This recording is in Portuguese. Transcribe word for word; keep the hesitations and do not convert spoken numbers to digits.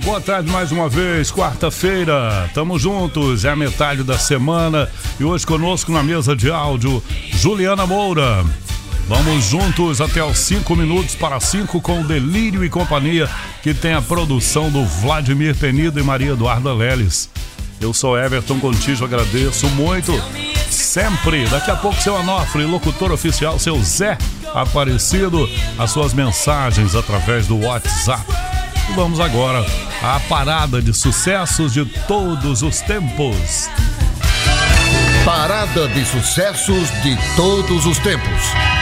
Boa tarde mais uma vez, quarta-feira, tamo juntos, é a metade da semana e hoje conosco na mesa de áudio, Juliana Moura. Vamos juntos até os cinco minutos para cinco com Delírio e Companhia, que tem a produção do Vladimir Penido e Maria Eduarda Leles. Eu sou Everton Contígio, agradeço muito, sempre. Daqui a pouco seu Onofre, locutor oficial, seu Zé Aparecido, as suas mensagens através do WhatsApp. E vamos agora à parada de sucessos de todos os tempos. Parada de sucessos de todos os tempos.